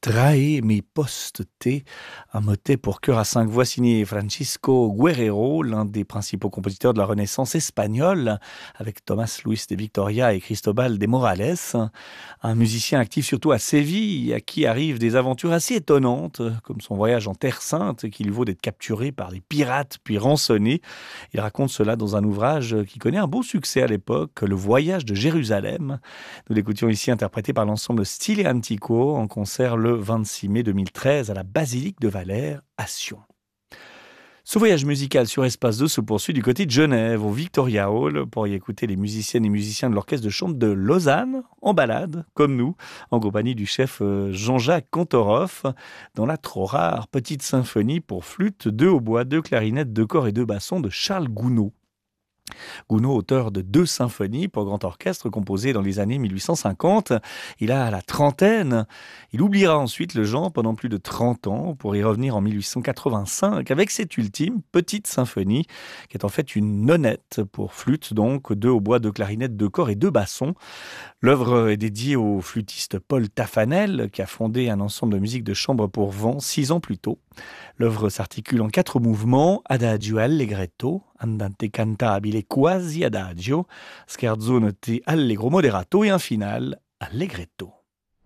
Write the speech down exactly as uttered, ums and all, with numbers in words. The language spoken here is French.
Trae mi poste te, un motet pour chœur à cinq voix signé Francisco Guerrero, l'un des principaux compositeurs de la Renaissance espagnole, avec Tomás Luis de Victoria et Cristobal de Morales, un musicien actif surtout à Séville, à qui arrivent des aventures assez étonnantes, comme son voyage en Terre Sainte, qui lui vaut d'être capturé par des pirates puis rançonné. Il raconte cela dans un ouvrage qui connaît un beau succès à l'époque, Le Voyage de Jérusalem. Nous l'écoutions ici interprété par l'ensemble Stile Antico en concert le vingt-six mai deux mille treize à la Basilique de Valère à Sion. Ce voyage musical sur Espace deux se poursuit du côté de Genève, au Victoria Hall, pour y écouter les musiciennes et musiciens de l'orchestre de chambre de Lausanne, en balade, comme nous, en compagnie du chef Jean-Jacques Kantorov, dans la trop rare petite symphonie pour flûte, deux hautbois, deux clarinettes, deux corps et deux bassons de Charles Gounod. Gounod, auteur de deux symphonies pour grand orchestre composées dans les années mille huit cent cinquante. Il a la trentaine. Il oubliera ensuite le genre pendant plus de trente ans pour y revenir en mille huit cent quatre-vingt-cinq avec cette ultime petite symphonie qui est en fait une nonette pour flûte, donc deux hautbois, deux clarinettes, deux corps et deux bassons. L'œuvre est dédiée au flûtiste Paul Taffanel qui a fondé un ensemble de musique de chambre pour vent six ans plus tôt. L'œuvre s'articule en quatre mouvements: adagio allegretto, andante cantabile quasi adagio, scherzo noté allegro moderato et un final allegretto.